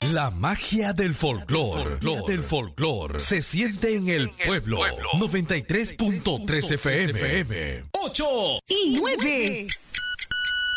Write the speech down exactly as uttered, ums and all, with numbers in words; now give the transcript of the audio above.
La magia del folclore, del folclore se siente en el pueblo. noventa y tres punto tres F M. ocho y nueve.